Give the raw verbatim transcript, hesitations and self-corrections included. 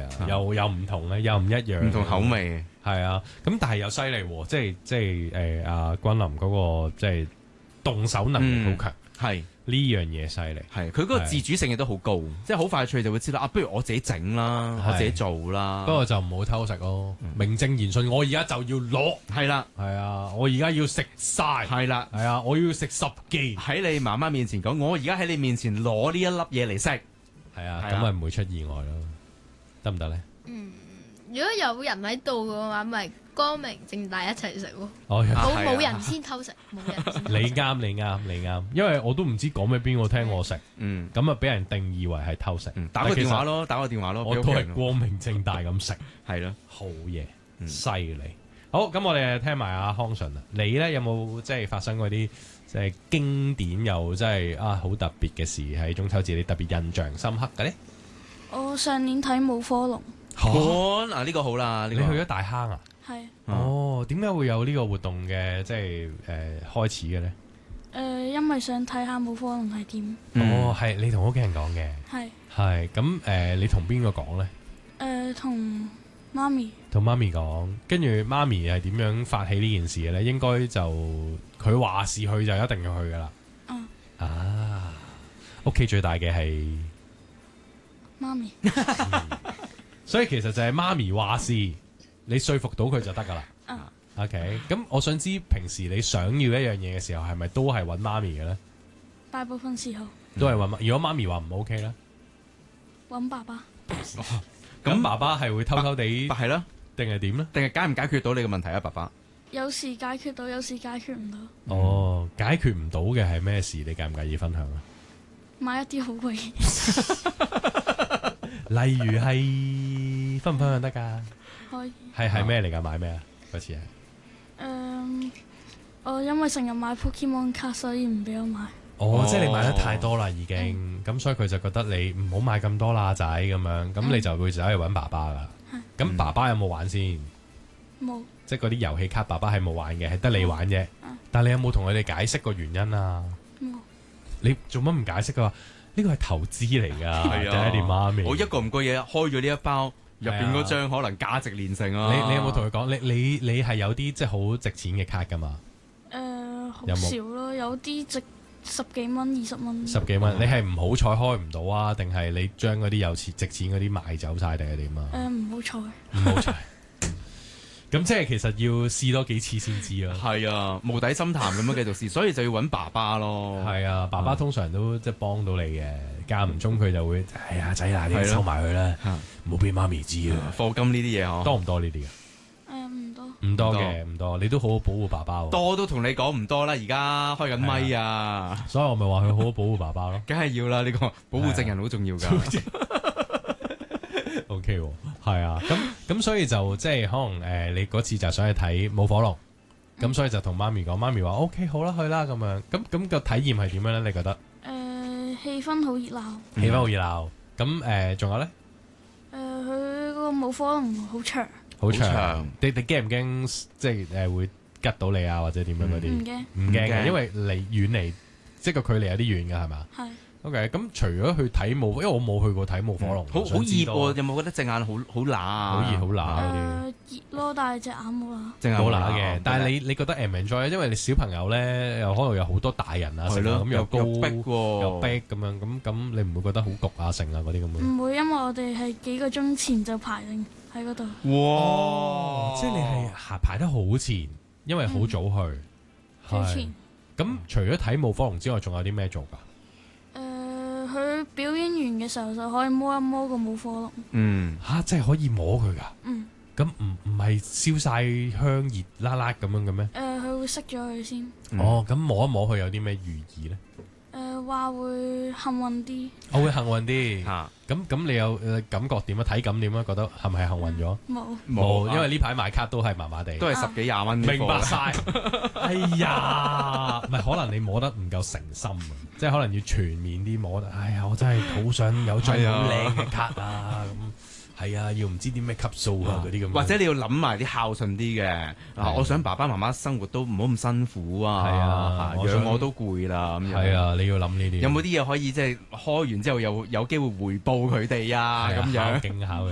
啊，又又唔同咧，又唔一樣， 唔同口味。 係啊，咁但係又犀利喎，即係即係誒阿君臨嗰個即係動手能力好強， 係呢樣嘢犀利。 係佢嗰個自主性亦都好高，即係好快脆就會知道啊，不如我自己整啦，我自己做啦。 不過就唔好偷食咯，名正言順，我而家就要攞。 係啦， 係啊，我而家要食晒。 係啦， 係啊，我要食十記。 喺你媽媽面前講，我而家喺你面前攞呢一粒嘢嚟食。 係啊，咁咪唔會出意外咯，得唔得咧？ 嗯，如果有人喺度嘅話，咪光明正大一齊食喎。 哦， 冇冇人先偷食，冇人先偷食。 你啱，你啱，你啱，因為我都唔知講俾邊個聽我食， 嗯， 咁啊俾人定義為係偷食。 打個電話咯，打個電話咯， 我都係光明正大咁食， 係咯， 好嘢，犀利。好，咁我哋聽埋阿康順啊，你咧有冇即係發生嗰啲即係經典又真係啊好特別嘅事喺中秋節，你特別印象深刻嘅咧？ 我上年睇舞火龍。 哦，嗱呢個好啦， 你去咗大坑啊？ 係。 哦，點解會有呢個活動嘅即係誒開始嘅咧？ 誒，因為想睇下舞火龍係點。 哦，係你同屋企人講嘅。 係。係咁誒，你同邊個講咧？ 誒，同媽咪。 同媽咪講，跟住媽咪係點樣發起呢件事嘅咧？應該就佢話事去就一定要去噶啦。 嗯。 啊，屋企最大嘅係媽咪。 所以其實就係媽咪話事，你說服到佢就得噶啦。 嗯。 OK，咁我想知平時你想要一樣嘢嘅時候，係咪都係揾媽咪嘅咧？ 大部分時候。 都係揾媽。如果媽咪話唔 OK 咧？ 揾爸爸。 咁爸爸係會偷偷地係咯， 定係點咧？ 定係解唔解決到你嘅問題啊？爸爸有時解決到，有時解決唔到。 哦，解決唔到嘅係咩事？你介唔介意分享啊？ 買一啲好貴嘢。 例如係分唔分享得㗎？ 可以。 係係咩嚟㗎？買咩啊？嗰次係誒，我因為成日買 Pokemon 卡，所以唔俾我買。 哦，即係你買得太多啦，已經咁，所以佢就覺得你唔好買咁多啦，仔咁樣，咁你就會走去揾爸爸㗎。咁爸爸有冇玩先？ 冇。 即係嗰啲遊戲卡，爸爸係冇玩嘅，係得你玩啫。但係你有冇同佢哋解釋個原因啊？ 冇。 你做乜唔解釋？佢話呢個係投資嚟㗎，爹哋媽咪。 我一個唔覺嘢開咗呢一包，入邊嗰張可能價值連城啊！ 你你有冇同佢講？你你你係有啲即係好值錢嘅卡㗎嘛？ 誒，好少咯，有啲值十幾蚊、二十蚊。 十幾蚊，你係唔好彩開唔到啊？定係你將嗰啲有錢值錢嗰啲賣走晒定係點啊？ 誒，唔好彩。 唔好彩。咁即係其實要試多幾次先知咯。 係啊，無底深潭咁樣繼續試，所以就要揾爸爸咯。 係啊，爸爸通常都即係幫到你嘅，間唔中佢就會，哎呀仔嗱，你收埋佢啦，唔好俾媽咪知啊。 課金呢啲嘢嗬， 多唔多呢啲啊？ 誒，唔多。 唔多嘅，唔多，你都好好保護爸爸喎。 多都同你講唔多啦，而家開緊咪啊， 所以我咪話佢好好保護爸爸咯。 梗係要啦，呢個保護證人好重要噶。 O K，係啊，咁咁所以就即係可能誒，你嗰次就想去睇舞火龍，咁所以就同媽咪講，媽咪話 O K 好啦，去啦咁樣，咁咁個體驗係點樣咧？你覺得？ 誒，氣氛好熱鬧。 氣氛好熱鬧，咁誒仲有咧？ 誒，佢嗰個舞火龍好長。 好長，你你驚唔驚？即係誒會吉到你啊，或者點樣嗰啲？ 唔驚， 唔驚嘅，因為離遠離，即係個距離有啲遠噶，係嘛？ 係。 O K，咁除咗去睇舞，因為我冇去過睇舞火龍， 好好熱喎，有冇覺得隻眼好好乸啊？ 好熱好乸嗰啲。 誒熱咯，但係隻眼冇乸。 隻眼冇乸嘅，但係你你覺得 enjoy，因為你小朋友咧又可能有好多大人啊，成啊咁又高又逼又逼咁樣，咁咁你唔會覺得好焗啊成啊嗰啲咁樣？ 唔會，因為我哋係幾個鐘前就排定喺嗰度。 哇！即係你係排排得好前，因為好早去。 最前。 咁除咗睇舞火龍之外，仲有啲咩做㗎？ 佢表演完嘅時候就可以摸一摸個舞火龍。 嗯， 吓，即係可以摸佢噶。 嗯。 咁唔唔係燒晒香熱辣辣咁樣嘅咩？ 誒，佢會熄咗佢先。 哦，咁摸一摸佢有啲咩寓意咧？ 誒，話會幸運啲。 我會幸運啲。 吓， 咁咁你有誒感覺點啊？體感點啊？覺得係咪係幸運咗？ 冇冇，因為呢排買卡都係麻麻地， 都係十幾廿蚊。 明白晒。哎呀，唔係可能你摸得唔夠誠心啊，即係可能要全面啲摸得。哎呀，我真係好想有張好靚嘅卡啊咁。係啊，要唔知啲咩級數啊嗰啲咁。 或者你要諗埋啲孝順啲嘅，我想爸爸媽媽生活都唔好咁辛苦啊， 係啊， 養我都攰啦咁樣。 係啊，你要諗呢啲。 有冇啲嘢可以即係開完之後有有機會回報佢哋啊咁樣？ 驚考佢